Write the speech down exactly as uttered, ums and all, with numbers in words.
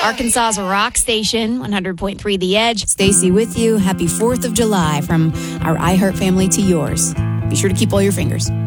Arkansas's rock station, one hundred point three The Edge. Stacy with you. Happy fourth of July from our iHeart family to yours. Be sure to keep all your fingers.